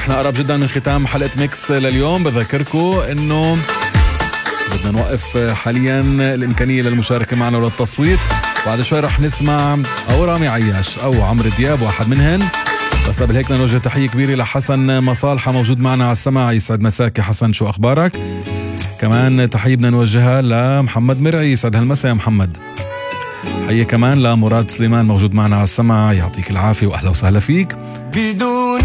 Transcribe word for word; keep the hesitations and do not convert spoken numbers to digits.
نحن قرب جدا من ختام حلقة ميكس لليوم. بذكركم انه بدنا نوقف حاليا الامكانية للمشاركة معنا وللتصويت. بعد شوي رح نسمع او رامي عياش او عمرو دياب، واحد منهن. بس قبل هيك بدنا نوجه تحية كبيرة لحسن مصالحة موجود معنا على السماع. يسعد مساك يا حسن، شو اخبارك؟ كمان تحية بدنا نوجهها لمحمد مرعي، يسعد هالمسا يا محمد. تحية كمان لمراد سليمان موجود معنا على السماع، يعطيك العافية واهلا وسهلا فيك. بدون